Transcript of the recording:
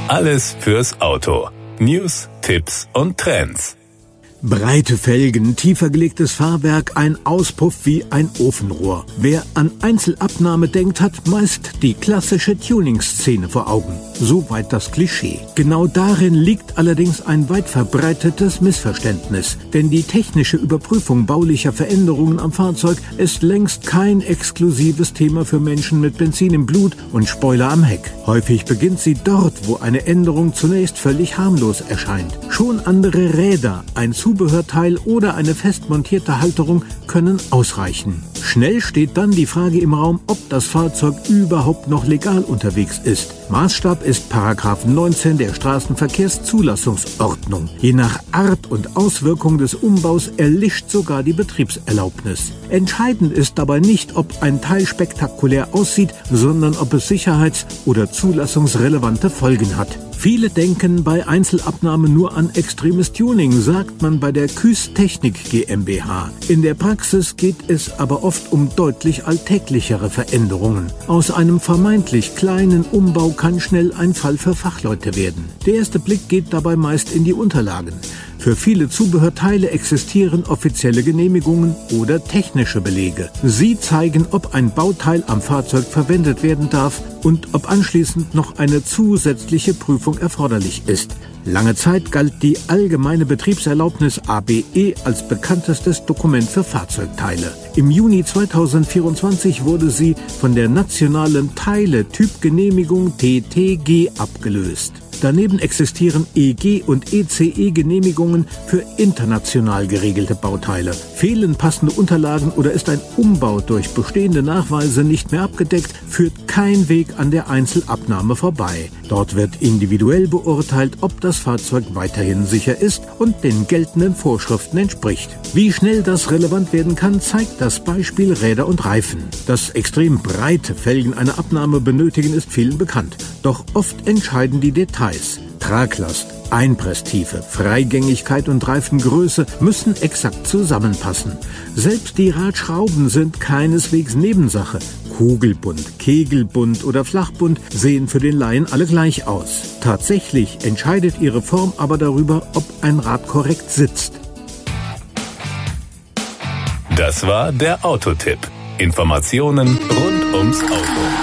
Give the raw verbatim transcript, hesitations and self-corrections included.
Alles fürs Auto. News, Tipps und Trends. Breite Felgen, tiefer gelegtes Fahrwerk, ein Auspuff wie ein Ofenrohr. Wer an Einzelabnahme denkt, hat meist die klassische Tuning-Szene vor Augen. Soweit das Klischee. Genau darin liegt allerdings ein weit verbreitetes Missverständnis. Denn die technische Überprüfung baulicher Veränderungen am Fahrzeug ist längst kein exklusives Thema für Menschen mit Benzin im Blut und Spoiler am Heck. Häufig beginnt sie dort, wo eine Änderung zunächst völlig harmlos erscheint. Schon andere Räder, ein Zubehörteil oder eine fest montierte Halterung können ausreichen. Schnell steht dann die Frage im Raum, ob das Fahrzeug überhaupt noch legal unterwegs ist. Maßstab ist Paragraph neunzehn der Straßenverkehrszulassungsordnung. Je nach Art und Auswirkung des Umbaus erlischt sogar die Betriebserlaubnis. Entscheidend ist dabei nicht, ob ein Teil spektakulär aussieht, sondern ob es sicherheits- oder zulassungsrelevante Folgen hat. Viele denken bei Einzelabnahme nur an extremes Tuning, sagt man bei der Küss Technik GmbH. In der Praxis geht es aber oft um deutlich alltäglichere Veränderungen. Aus einem vermeintlich kleinen Umbau kann schnell ein Fall für Fachleute werden. Der erste Blick geht dabei meist in die Unterlagen. Für viele Zubehörteile existieren offizielle Genehmigungen oder technische Belege. Sie zeigen, ob ein Bauteil am Fahrzeug verwendet werden darf und ob anschließend noch eine zusätzliche Prüfung erforderlich ist. Lange Zeit galt die allgemeine Betriebserlaubnis A B E als bekanntestes Dokument für Fahrzeugteile. Im Juni zweitausendvierundzwanzig wurde sie von der nationalen Teile-Typgenehmigung T T G abgelöst. Daneben existieren E G- und E C E-Genehmigungen für international geregelte Bauteile. Fehlen passende Unterlagen oder ist ein Umbau durch bestehende Nachweise nicht mehr abgedeckt, führt kein Weg an der Einzelabnahme vorbei. Dort wird individuell beurteilt, ob das Fahrzeug weiterhin sicher ist und den geltenden Vorschriften entspricht. Wie schnell das relevant werden kann, zeigt das Beispiel Räder und Reifen. Dass extrem breite Felgen eine Abnahme benötigen, ist vielen bekannt. Doch oft entscheiden die Details. Traglast, Einpresstiefe, Freigängigkeit und Reifengröße müssen exakt zusammenpassen. Selbst die Radschrauben sind keineswegs Nebensache. Kugelbund, Kegelbund oder Flachbund sehen für den Laien alle gleich aus. Tatsächlich entscheidet ihre Form aber darüber, ob ein Rad korrekt sitzt. Das war der Autotipp. Informationen rund ums Auto.